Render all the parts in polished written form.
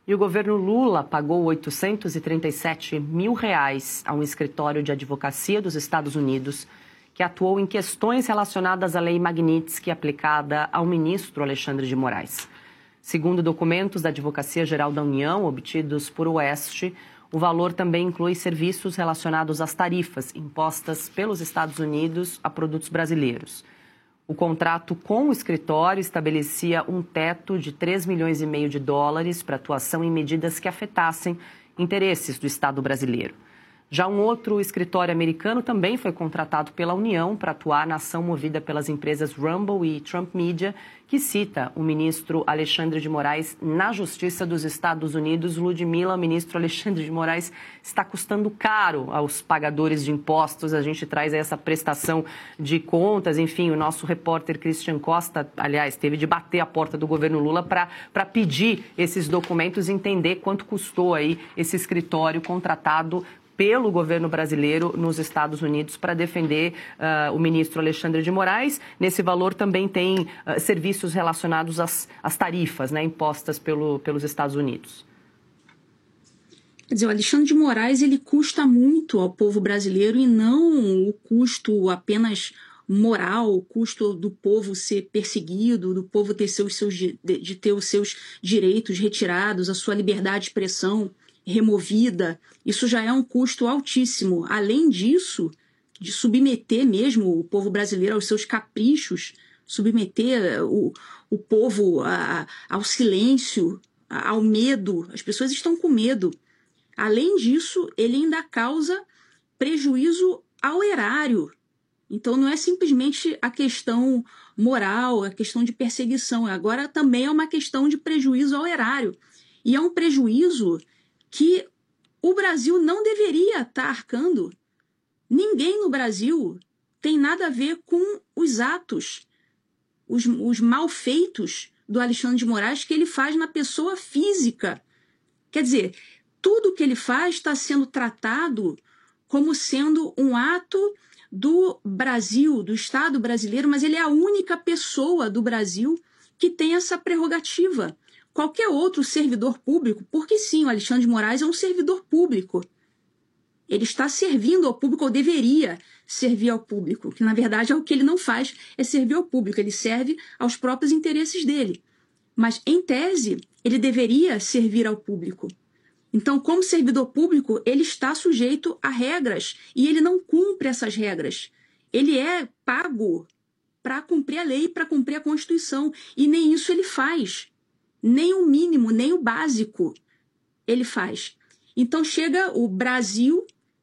E o governo Lula pagou R$837 mil a um escritório de advocacia dos Estados Unidos que atuou em questões relacionadas à Lei Magnitsky aplicada ao ministro Alexandre de Moraes. Segundo documentos da Advocacia Geral da União, obtidos por Oeste, o valor também inclui serviços relacionados às tarifas impostas pelos Estados Unidos a produtos brasileiros. O contrato com o escritório estabelecia um teto de $3,5 milhões para atuação em medidas que afetassem interesses do Estado brasileiro. Já um outro escritório americano também foi contratado pela União para atuar na ação movida pelas empresas Rumble e Trump Media, que cita o ministro Alexandre de Moraes na Justiça dos Estados Unidos. Ludmila, o ministro Alexandre de Moraes está custando caro aos pagadores de impostos. A gente traz essa prestação de contas. Enfim, o nosso repórter Christian Costa, aliás, teve de bater a porta do governo Lula para pedir esses documentos e entender quanto custou aí esse escritório contratado pelo governo brasileiro nos Estados Unidos para defender o ministro Alexandre de Moraes. Nesse valor também tem serviços relacionados às tarifas, né, impostas pelos Estados Unidos. Quer dizer, o Alexandre de Moraes ele custa muito ao povo brasileiro e não o custo apenas moral, o custo do povo ser perseguido, do povo ter de ter os seus direitos retirados, a sua liberdade de expressão removida. Isso já é um custo altíssimo. Além disso, de submeter mesmo o povo brasileiro aos seus caprichos, submeter o povo ao silêncio, ao medo. As pessoas estão com medo. Além disso, ele ainda causa prejuízo ao erário. Então não é simplesmente a questão moral, a questão de perseguição. Agora também é uma questão de prejuízo ao erário. E é um prejuízo que o Brasil não deveria estar arcando. Ninguém no Brasil tem nada a ver com os atos, os malfeitos do Alexandre de Moraes que ele faz na pessoa física. Quer dizer, tudo que ele faz está sendo tratado como sendo um ato do Brasil, do Estado brasileiro, mas ele é a única pessoa do Brasil que tem essa prerrogativa. Qualquer outro servidor público, porque sim, o Alexandre de Moraes é um servidor público. Ele está servindo ao público, ou deveria servir ao público, que na verdade é o que ele não faz, é servir ao público, ele serve aos próprios interesses dele. Mas, em tese, ele deveria servir ao público. Então, como servidor público, ele está sujeito a regras e ele não cumpre essas regras. Ele é pago para cumprir a lei, para cumprir a Constituição, e nem isso ele faz. Nem o mínimo, nem o básico ele faz. Então chega o Brasil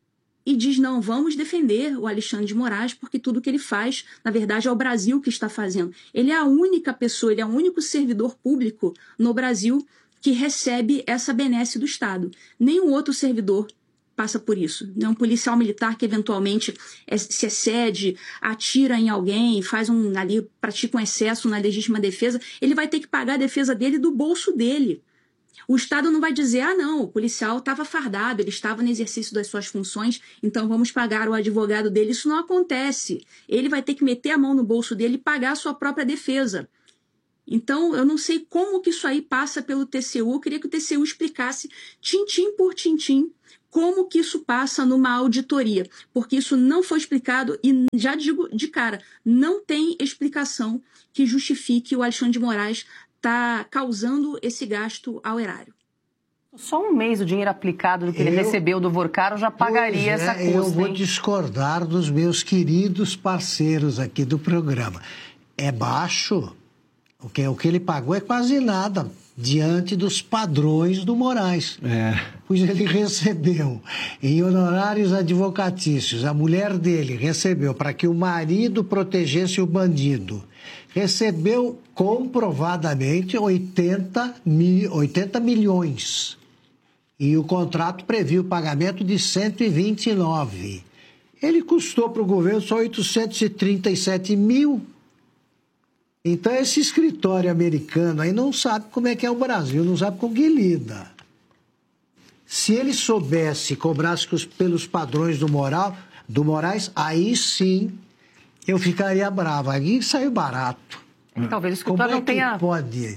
e diz, não, vamos defender o Alexandre de Moraes, porque tudo que ele faz, na verdade, é o Brasil que está fazendo. Ele é a única pessoa, ele é o único servidor público no Brasil que recebe essa benesse do Estado. Nenhum outro servidor passa por isso. Não é um policial militar que eventualmente se excede, atira em alguém, pratica um excesso na legítima defesa, ele vai ter que pagar a defesa dele do bolso dele. O Estado não vai dizer, não, o policial estava fardado, ele estava no exercício das suas funções, então vamos pagar o advogado dele. Isso não acontece. Ele vai ter que meter a mão no bolso dele e pagar a sua própria defesa. Então, eu não sei como que isso aí passa pelo TCU, eu queria que o TCU explicasse, tintim por tintim, como que isso passa numa auditoria, porque isso não foi explicado e, já digo de cara, não tem explicação que justifique o Alexandre de Moraes estar causando esse gasto ao erário. Só um mês o dinheiro aplicado do que ele recebeu do Vorcaro já pagaria essa custa. Eu vou discordar dos meus queridos parceiros aqui do programa. É baixo, o que ele pagou é quase nada diante dos padrões do Moraes. Pois ele recebeu em honorários advocatícios, a mulher dele recebeu para que o marido protegesse o bandido. Recebeu comprovadamente 80 milhões. E o contrato previa o pagamento de 129. Ele custou para o governo só 837 mil. Então, esse escritório americano aí não sabe como é que é o Brasil, não sabe com que lida. Se ele soubesse, cobrasse pelos padrões do Moraes, aí sim eu ficaria bravo. Aí saiu barato. Talvez o escritório não tenha... Pode?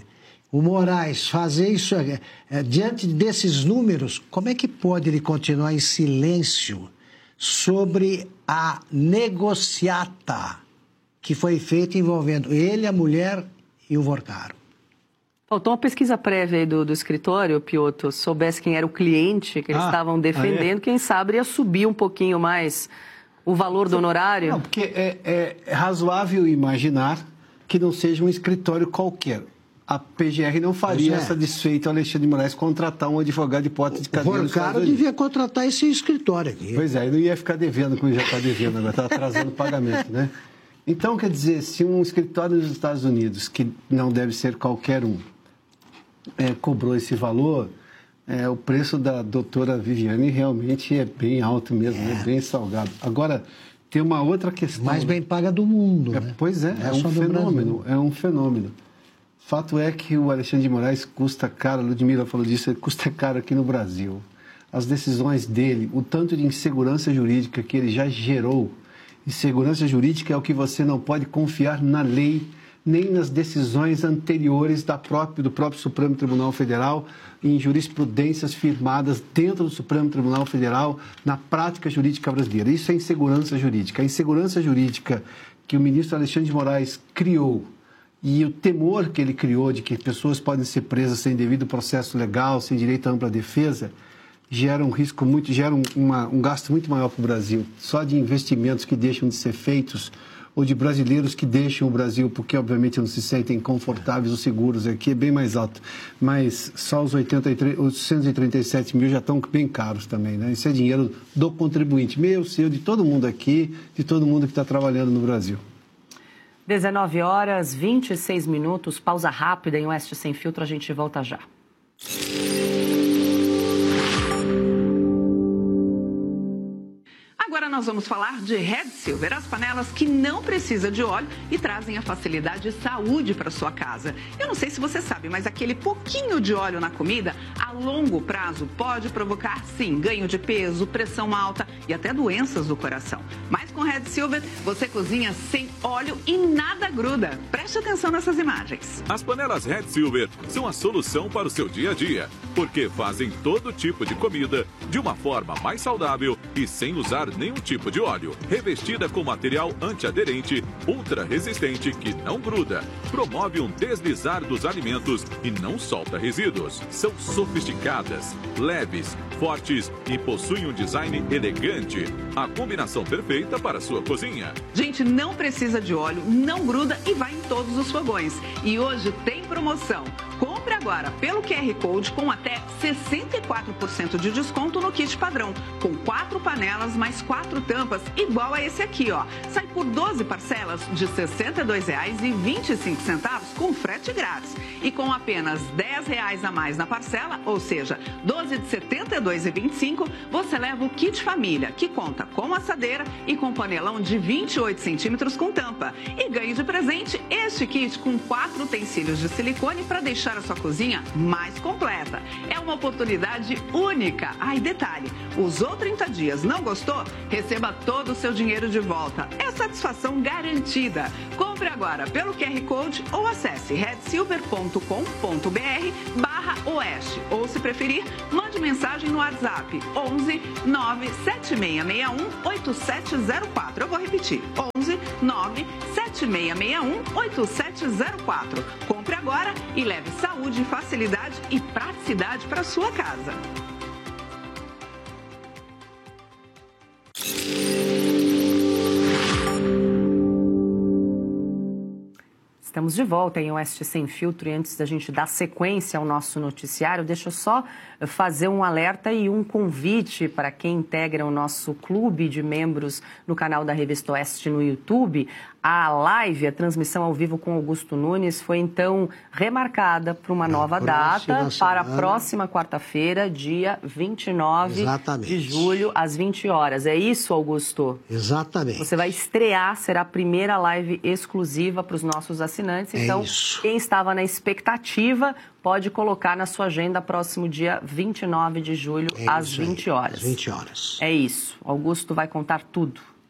o Moraes fazer isso, diante desses números, como é que pode ele continuar em silêncio sobre a negociata que foi feita envolvendo ele, a mulher e o Vorcaro? Faltou uma pesquisa prévia aí do escritório, Piotr, soubesse quem era o cliente que eles estavam defendendo, quem sabe ia subir um pouquinho mais o valor do honorário. Não, porque é razoável imaginar que não seja um escritório qualquer. A PGR não faria essa desfeita ao Alexandre de Moraes contratar um advogado de hipótese de cadeia. O Vorcaro devia contratar esse escritório aqui. Pois é, ele não ia ficar devendo como já está devendo, agora está atrasando o pagamento, né? Então, quer dizer, se um escritório nos Estados Unidos, que não deve ser qualquer um, cobrou esse valor, o preço da doutora Viviane realmente é bem alto mesmo, é bem salgado. Agora, tem uma outra questão. Mais bem paga do mundo, né? Pois é, é um fenômeno, é um fenômeno. Fato é que o Alexandre de Moraes custa caro, a Ludmila falou disso, ele custa caro aqui no Brasil. As decisões dele, o tanto de insegurança jurídica que ele já gerou, insegurança jurídica é o que você não pode confiar na lei, nem nas decisões anteriores do próprio Supremo Tribunal Federal, em jurisprudências firmadas dentro do Supremo Tribunal Federal, na prática jurídica brasileira. Isso é insegurança jurídica. A insegurança jurídica que o ministro Alexandre de Moraes criou e o temor que ele criou de que pessoas podem ser presas sem devido processo legal, sem direito à ampla defesa, gera um risco gera um gasto muito maior para o Brasil. Só de investimentos que deixam de ser feitos ou de brasileiros que deixam o Brasil porque, obviamente, não se sentem confortáveis ou seguros aqui, é bem mais alto. Mas só os 137 mil já estão bem caros também, né? Isso é dinheiro do contribuinte, meu, seu, de todo mundo aqui, de todo mundo que está trabalhando no Brasil. 19h26, pausa rápida em Oeste Sem Filtro, a gente volta já. Agora nós vamos falar de Red Silver, as panelas que não precisam de óleo e trazem a facilidade e saúde para sua casa. Eu não sei se você sabe, mas aquele pouquinho de óleo na comida, a longo prazo, pode provocar, sim, ganho de peso, pressão alta e até doenças do coração. Mas com Red Silver, você cozinha sem óleo e nada gruda. Preste atenção nessas imagens. As panelas Red Silver são a solução para o seu dia a dia, porque fazem todo tipo de comida de uma forma mais saudável e sem usar nenhum tipo de óleo. Revestida com material antiaderente, ultra resistente que não gruda, promove um deslizar dos alimentos e não solta resíduos. São sofisticadas, leves, fortes e possuem um design elegante. A combinação perfeita para a sua cozinha. Gente, não precisa de óleo, não gruda e vai em todos os fogões. E hoje tem promoção. Compre agora pelo QR Code com até 64% de desconto no kit padrão, com 4 panelas mais 4 tampas, igual a esse aqui, ó. Sai por 12 parcelas de R$ 62,25 com frete grátis. E com apenas R$ 10 a mais na parcela, ou seja, 12 de R$ 72,25, você leva o kit família, que conta com assadeira e com panelão de 28 centímetros com tampa. E ganhe de presente este kit com 4 utensílios de silicone para deixar a sua cozinha mais completa. É uma oportunidade única. E detalhe, usou 30 dias, não gostou? Receba todo o seu dinheiro de volta. É satisfação garantida. Compre agora pelo QR Code ou acesse redsilver.com.br/oeste. Ou, se preferir, mande mensagem no WhatsApp 11 97661 8704. Eu vou repetir, 11 97661 8704. Compre agora e leve saúde, facilidade e praticidade para sua casa. Estamos de volta em Oeste Sem Filtro e antes da gente dar sequência ao nosso noticiário, deixa eu só fazer um alerta e um convite para quem integra o nosso clube de membros no canal da Revista Oeste no YouTube. A live, a transmissão ao vivo com Augusto Nunes foi então remarcada para uma nova data, para a próxima quarta-feira, dia 29 de julho, às 20 horas. É isso, Augusto? Exatamente. Você vai estrear, será a primeira live exclusiva para os nossos assinantes. Então, quem estava na expectativa pode colocar na sua agenda próximo dia 29 de julho, às 20 horas. Às 20 horas. É isso. Augusto vai contar tudo.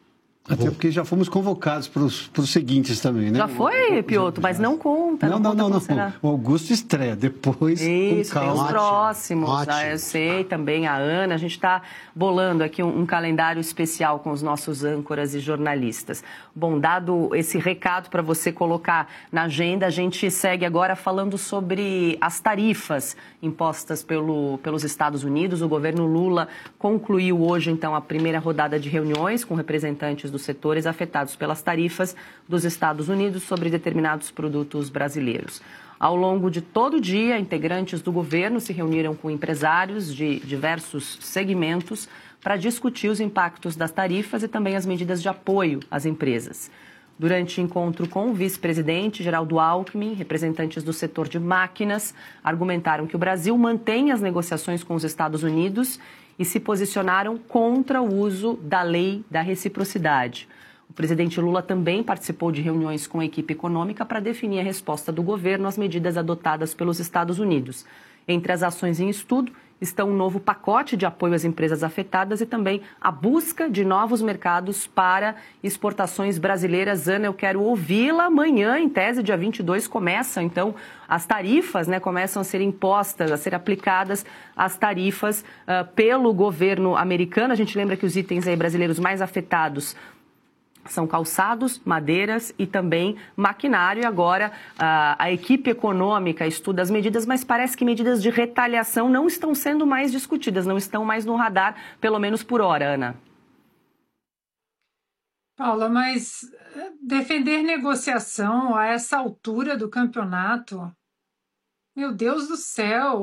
Até porque já fomos convocados para os seguintes também, né? Já foi, Piotr, mas não conta. Não. O Augusto estreia, depois isso, com calma. Tem os próximos. Eu sei também, a Ana. A gente está bolando aqui um calendário especial com os nossos âncoras e jornalistas. Bom, dado esse recado para você colocar na agenda, a gente segue agora falando sobre as tarifas impostas pelos Estados Unidos. O governo Lula concluiu hoje, então, a primeira rodada de reuniões com representantes dos setores afetados pelas tarifas dos Estados Unidos sobre determinados produtos brasileiros. Ao longo de todo o dia, integrantes do governo se reuniram com empresários de diversos segmentos para discutir os impactos das tarifas e também as medidas de apoio às empresas. Durante encontro com o vice-presidente Geraldo Alckmin, representantes do setor de máquinas argumentaram que o Brasil mantém as negociações com os Estados Unidos e se posicionaram contra o uso da lei da reciprocidade. O presidente Lula também participou de reuniões com a equipe econômica para definir a resposta do governo às medidas adotadas pelos Estados Unidos. Entre as ações em estudo estão um novo pacote de apoio às empresas afetadas e também a busca de novos mercados para exportações brasileiras. Ana, eu quero ouvi-la amanhã, em tese, dia 22, começam, então, as tarifas, né, começam a ser impostas, a ser aplicadas as tarifas pelo governo americano. A gente lembra que os itens aí brasileiros mais afetados são calçados, madeiras e também maquinário. E agora a equipe econômica estuda as medidas, mas parece que medidas de retaliação não estão sendo mais discutidas, não estão mais no radar, pelo menos por hora, Ana. Paula, mas defender negociação a essa altura do campeonato, meu Deus do céu,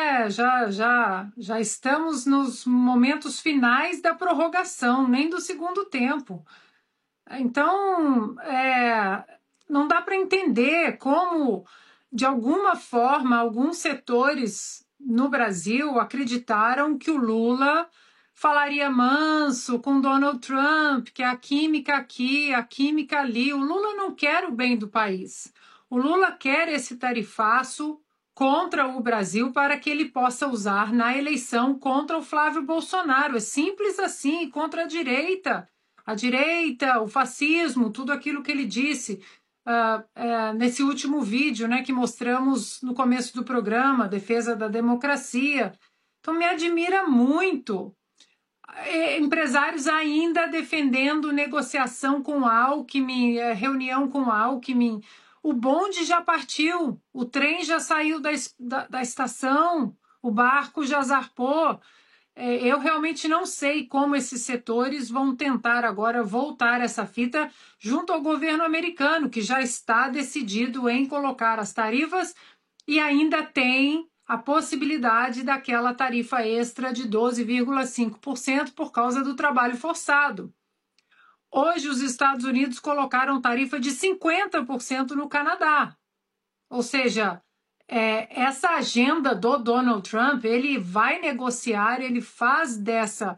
já estamos nos momentos finais da prorrogação, nem do segundo tempo. Então, não dá para entender como, de alguma forma, alguns setores no Brasil acreditaram que o Lula falaria manso com Donald Trump, que é a química aqui, a química ali. O Lula não quer o bem do país. O Lula quer esse tarifaço contra o Brasil para que ele possa usar na eleição contra o Flávio Bolsonaro. É simples assim, contra a direita. A direita, o fascismo, tudo aquilo que ele disse nesse último vídeo, né, que mostramos no começo do programa, defesa da democracia. Então me admira muito empresários ainda defendendo negociação com Alckmin, reunião com Alckmin. O bonde já partiu, o trem já saiu da estação, o barco já zarpou. Eu realmente não sei como esses setores vão tentar agora voltar essa fita junto ao governo americano, que já está decidido em colocar as tarifas e ainda tem a possibilidade daquela tarifa extra de 12,5% por causa do trabalho forçado. Hoje, os Estados Unidos colocaram tarifa de 50% no Canadá. Ou seja, essa agenda do Donald Trump, ele vai negociar, ele faz dessa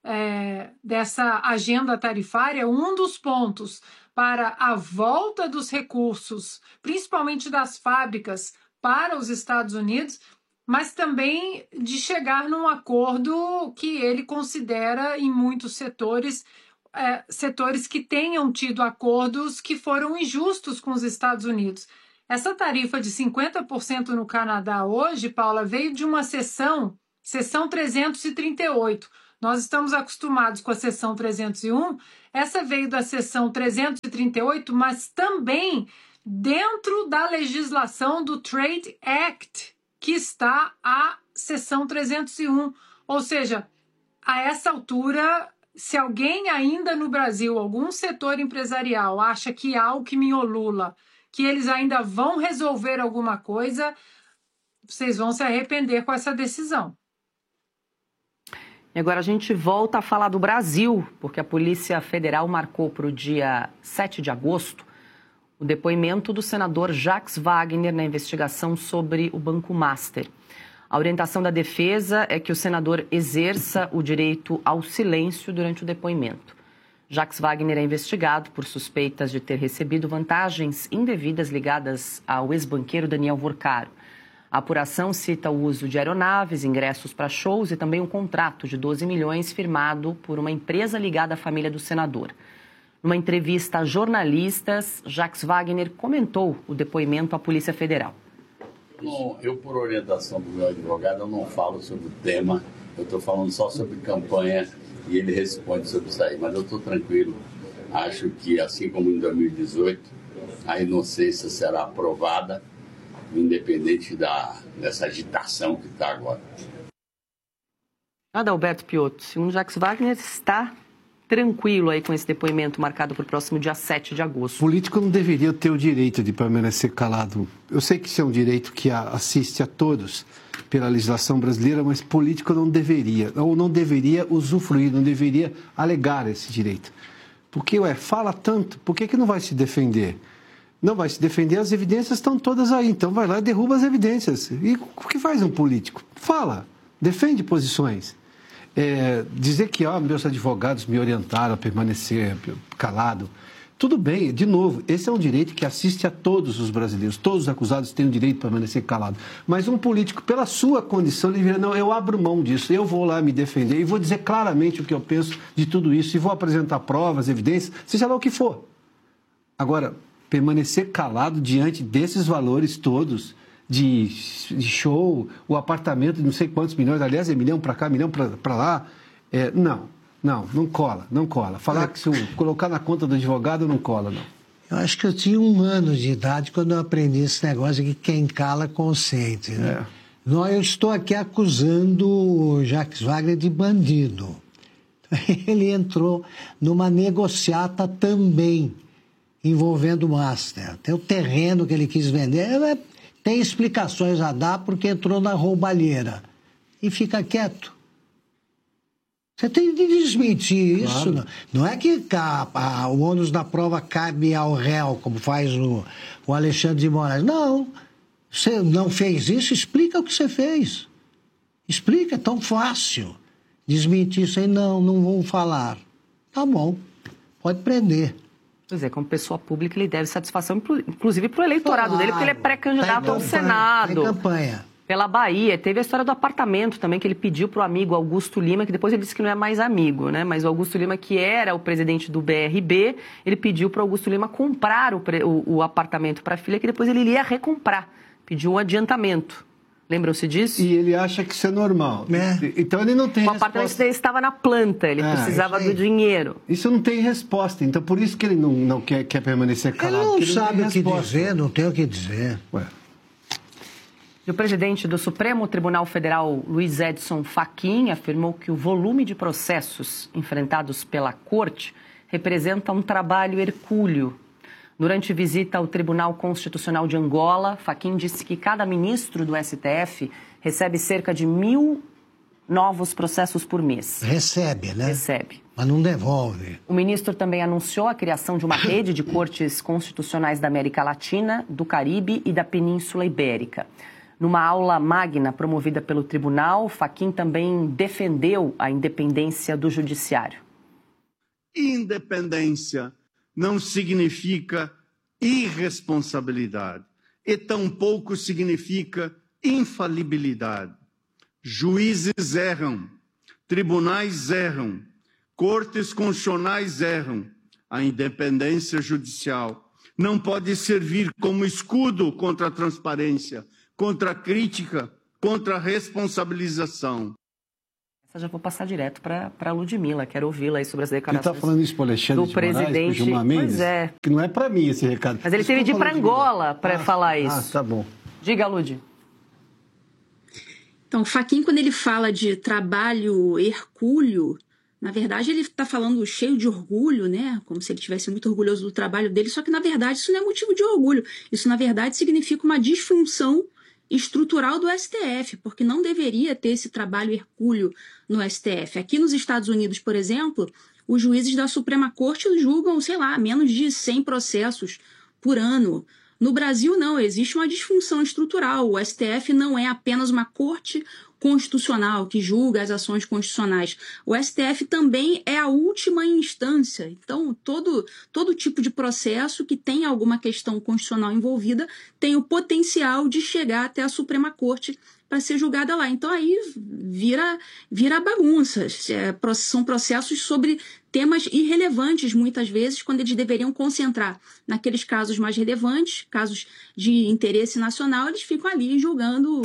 agenda tarifária um dos pontos para a volta dos recursos, principalmente das fábricas, para os Estados Unidos, mas também de chegar num acordo que ele considera em muitos setores, setores que tenham tido acordos que foram injustos com os Estados Unidos. Essa tarifa de 50% no Canadá hoje, Paula, veio de uma sessão 338. Nós estamos acostumados com a sessão 301, essa veio da sessão 338, mas também dentro da legislação do Trade Act, que está a sessão 301. Ou seja, a essa altura, se alguém ainda no Brasil, algum setor empresarial, acha que Alckmin ou Lula, que eles ainda vão resolver alguma coisa, vocês vão se arrepender com essa decisão. E agora a gente volta a falar do Brasil, porque a Polícia Federal marcou para o dia 7 de agosto o depoimento do senador Jacques Wagner na investigação sobre o Banco Master. A orientação da defesa é que o senador exerça o direito ao silêncio durante o depoimento. Jacques Wagner é investigado por suspeitas de ter recebido vantagens indevidas ligadas ao ex-banqueiro Daniel Vorcaro. A apuração cita o uso de aeronaves, ingressos para shows e também um contrato de 12 milhões firmado por uma empresa ligada à família do senador. Numa entrevista a jornalistas, Jacques Wagner comentou o depoimento à Polícia Federal. Eu, por orientação do meu advogado, eu não falo sobre o tema, eu estou falando só sobre campanha e ele responde sobre isso aí. Mas eu estou tranquilo, acho que, assim como em 2018, a inocência será aprovada, independente dessa agitação que está agora. Adalberto Piotto, segundo Jacques Wagner, está tranquilo aí com esse depoimento marcado para o próximo dia 7 de agosto. O político não deveria ter o direito de permanecer calado. Eu sei que isso é um direito que assiste a todos pela legislação brasileira, mas político não deveria, ou não deveria usufruir, não deveria alegar esse direito. Porque, fala tanto, por que não vai se defender? Não vai se defender, as evidências estão todas aí, então vai lá e derruba as evidências. E o que faz um político? Fala, defende posições. Dizer que meus advogados me orientaram a permanecer calado, tudo bem, de novo, esse é um direito que assiste a todos os brasileiros, todos os acusados têm o direito de permanecer calado, mas um político, pela sua condição, ele diria, não, eu abro mão disso, eu vou lá me defender e vou dizer claramente o que eu penso de tudo isso e vou apresentar provas, evidências, seja lá o que for. Agora, permanecer calado diante desses valores todos, de show, o apartamento de não sei quantos milhões, aliás, é milhão para cá, milhão para lá, não cola. Falar que se colocar na conta do advogado não cola, não. Eu acho que eu tinha 1 ano de idade quando eu aprendi esse negócio de que quem cala consente, né? Eu estou aqui acusando o Jacques Wagner de bandido. Ele entrou numa negociata também, envolvendo o Master. Tem o terreno que ele quis vender, tem explicações a dar porque entrou na roubalheira. E fica quieto. Você tem de desmentir isso. Claro. Não é que o ônus da prova cabe ao réu, como faz o Alexandre de Moraes. Não. Você não fez isso, explica o que você fez. Explica, é tão fácil. Desmentir isso aí, não vou falar. Tá bom, pode prender. Pois é, como pessoa pública, ele deve satisfação, inclusive para o eleitorado dele, porque ele é pré-candidato ao Senado. Tem campanha. Pela Bahia. Teve a história do apartamento também, que ele pediu para o amigo Augusto Lima, que depois ele disse que não é mais amigo, né? Mas o Augusto Lima, que era o presidente do BRB, ele pediu para o Augusto Lima comprar o apartamento para a filha, que depois ele iria recomprar. Pediu um adiantamento. Lembram-se disso? E ele acha que isso é normal. Então ele não tem resposta. O apartamento dele estava na planta, ele precisava do dinheiro. Isso não tem resposta, então por isso que ele não quer permanecer calado. Ele não sabe o que dizer, não tem o que dizer. E o presidente do Supremo Tribunal Federal, Luiz Edson Fachin, afirmou que o volume de processos enfrentados pela Corte representa um trabalho hercúleo. Durante visita ao Tribunal Constitucional de Angola, Fachin disse que cada ministro do STF recebe cerca de 1.000 novos processos por mês. Recebe, né? Recebe. Mas não devolve. O ministro também anunciou a criação de uma rede de cortes constitucionais da América Latina, do Caribe e da Península Ibérica. Numa aula magna promovida pelo tribunal, Fachin também defendeu a independência do judiciário. Independência não significa irresponsabilidade e tampouco significa infalibilidade. Juízes erram, tribunais erram, cortes constitucionais erram. A independência judicial não pode servir como escudo contra a transparência, contra a crítica, contra a responsabilização. Já vou passar direto para a Ludmila, quero ouvi-la aí sobre as declarações. Ele está falando isso para o Alexandre do presidente. Gilmar Mendes? Pois é. Que não é para mim esse recado. Mas ele teve de ir para Angola para falar isso. Tá bom. Diga, Lud. Então, Fachin, quando ele fala de trabalho hercúleo, na verdade ele está falando cheio de orgulho, né? Como se ele estivesse muito orgulhoso do trabalho dele, só que na verdade isso não é motivo de orgulho. Isso na verdade significa uma disfunção estrutural do STF, porque não deveria ter esse trabalho hercúleo no STF. Aqui nos Estados Unidos, por exemplo, os juízes da Suprema Corte julgam, menos de 100 processos por ano. No Brasil, não, existe uma disfunção estrutural. O STF não é apenas uma corte constitucional, que julga as ações constitucionais. O STF também é a última instância. Então, todo tipo de processo que tem alguma questão constitucional envolvida tem o potencial de chegar até a Suprema Corte para ser julgada lá. Então, aí vira bagunça. São processos sobre temas irrelevantes, muitas vezes, quando eles deveriam concentrar naqueles casos mais relevantes, casos de interesse nacional, eles ficam ali julgando